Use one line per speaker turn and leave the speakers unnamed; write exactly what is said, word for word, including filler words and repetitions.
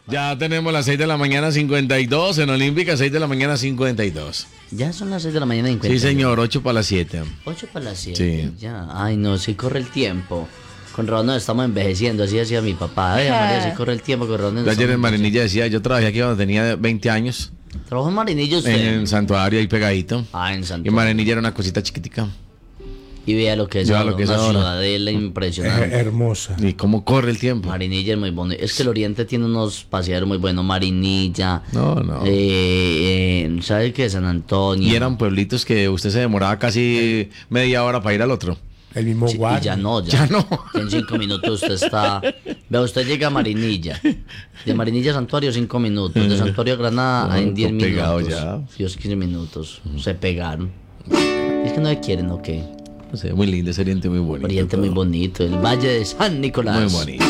Ya tenemos las seis de la mañana cincuenta y dos en Olímpica, seis de la mañana cincuenta y dos.
Ya son las seis de la mañana cincuenta y dos.
Sí, señor, ocho para las siete.
ocho para las siete.
Sí.
Ya. Ay, no, sí corre el tiempo. Con razón nos estamos envejeciendo, así decía mi papá. Ay, María, sí corre el tiempo, con razón nos
Yo ayer en
estamos
Marinilla decía, yo trabajé aquí cuando tenía veinte años,
envejeciendo. ¿Trabajó en Marinilla usted?
en el santuario ahí pegadito.
Ah, en
Y
Santo.
Marinilla era una cosita chiquitica.
Y vea lo que es
Vea
ahora,
lo que es
una
ahora.
ciudadela
Eh,
impresionante.
hermosa.
Y cómo corre el tiempo.
Marinilla es muy bonito. Es que el oriente tiene unos paseaderos muy buenos. Marinilla.
No, no.
Eh, eh, ¿Sabe qué? San Antonio.
Y eran pueblitos que usted se demoraba casi media hora para ir al otro.
El mismo
Sí,
guardia.
y ya no, ya.
Ya no.
Ya en cinco minutos usted está. Vea, usted llega a Marinilla. De Marinilla a Santuario, cinco minutos. De Santuario a Granada,
No,
en diez
todo pegado
minutos.
ya.
Dios, quince minutos. Se pegaron. Es que no se quieren, ¿o qué?
No sé, muy lindo ese oriente, muy bonito.
Oriente muy
todo.
bonito. El Valle de San Nicolás.
Muy bonito.